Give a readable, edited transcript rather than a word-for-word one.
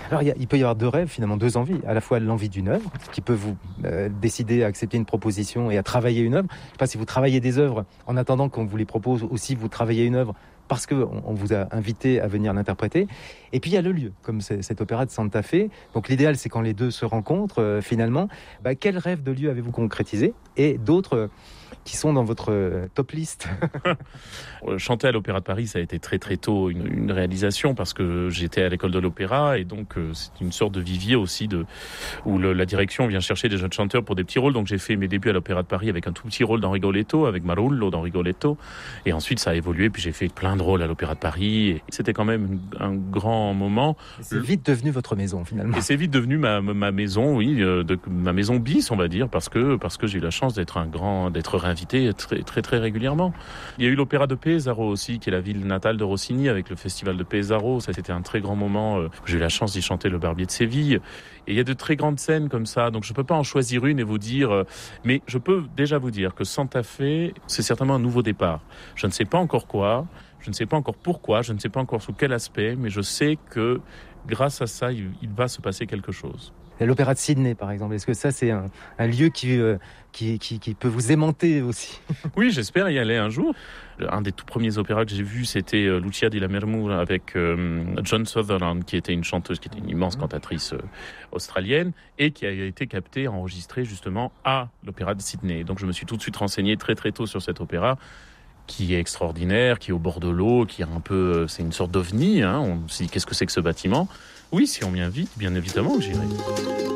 Alors il peut y avoir deux rêves, finalement, deux envies. À la fois l'envie d'une œuvre, qui peut vous décider à accepter une proposition et à travailler une œuvre. Je ne sais pas si vous travaillez des œuvres en attendant qu'on vous les propose, ou si vous travaillez une œuvre parce qu'on vous a invité à venir l'interpréter. Et puis il y a le lieu, comme cet opéra de Santa Fe. Donc l'idéal, c'est quand les deux se rencontrent, finalement. Quel rêve de lieu avez-vous concrétisé? Et d'autres qui sont dans votre top list? Chanter à l'Opéra de Paris, ça a été très très tôt une réalisation, parce que j'étais à l'école de l'opéra, et donc c'est une sorte de vivier aussi où la direction vient chercher des jeunes chanteurs pour des petits rôles. Donc j'ai fait mes débuts à l'Opéra de Paris avec un tout petit rôle dans Rigoletto, avec Marullo dans Rigoletto, et ensuite ça a évolué, puis j'ai fait plein de rôles à l'Opéra de Paris, et c'était quand même un grand moment. C'est vite devenu votre maison, finalement. Et c'est vite devenu ma maison, oui, ma maison bis, on va dire, parce que j'ai eu la chance d'être réinvité très très très régulièrement. Il y a eu l'Opéra de Pesaro aussi, qui est la ville natale de Rossini, avec le festival de Pesaro. Ça, c'était un très grand moment. J'ai eu la chance d'y chanter Le Barbier de Séville. Et il y a de très grandes scènes comme ça, donc je peux pas en choisir une et vous dire, mais je peux déjà vous dire que Santa Fe, c'est certainement un nouveau départ. Je ne sais pas encore quoi, je ne sais pas encore pourquoi, je ne sais pas encore sous quel aspect, mais je sais que grâce à ça, il va se passer quelque chose. L'Opéra de Sydney, par exemple, est-ce que ça, c'est un lieu qui peut vous aimanter aussi? Oui, j'espère y aller un jour. Un des tout premiers opéras que j'ai vus, c'était Lucia di Lammermoor avec John Sutherland, qui était une chanteuse, qui était une immense cantatrice australienne, et qui a été captée, enregistrée justement à l'Opéra de Sydney. Donc je me suis tout de suite renseigné très très tôt sur cet opéra, qui est extraordinaire, qui est au bord de l'eau, qui est un peu, c'est une sorte d'ovni, hein. On se dit, qu'est-ce que c'est que ce bâtiment? Oui, si on m'y invite, bien évidemment que j'irai.